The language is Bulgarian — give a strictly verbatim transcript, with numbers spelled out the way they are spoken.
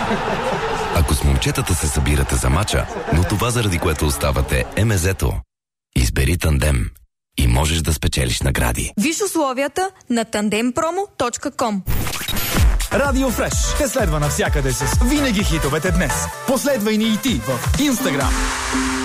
Ако с момчетата се събирате за мача, но това заради което оставате е мезето, избери Тандем и можеш да спечелиш награди. Виж условията на тандем промо точка ком. Радио Фреш те следва навсякъде с винаги хитовете днес. Последвай ни и ти в Инстаграм.